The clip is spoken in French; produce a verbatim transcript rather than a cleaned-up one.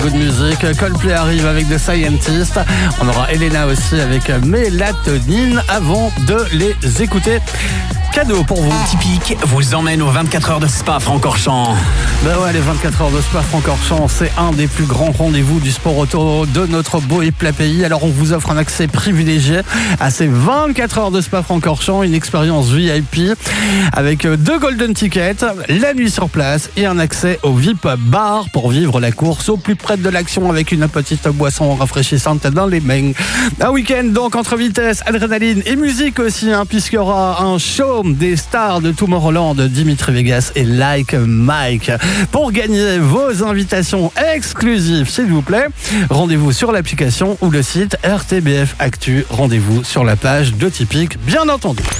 Good music, Coldplay arrive avec The Scientist. On aura Elena aussi avec Mélatonine avant de les écouter. Cadeau pour vous. Typique vous emmène aux vingt-quatre heures de Spa-Francorchamps. Ben ouais, les vingt-quatre heures de Spa-Francorchamps, c'est un des plus grands rendez-vous du sport auto de notre beau et plat pays. Alors on vous offre un accès privilégié à ces vingt-quatre heures de Spa-Francorchamps, une expérience V I P avec deux golden tickets, la nuit sur place et un accès au V I P bar pour vivre la course au plus près de l'action avec une petite boisson rafraîchissante dans les mains. Un week-end donc entre vitesse, adrénaline et musique aussi, hein, puisqu'il y aura un show des stars de Tomorrowland, Dimitri Vegas et Like Mike. Pour gagner vos invitations exclusives, s'il vous plaît, rendez-vous sur l'application ou le site R T B F Actu. Rendez-vous sur la page de Typique, bien entendu.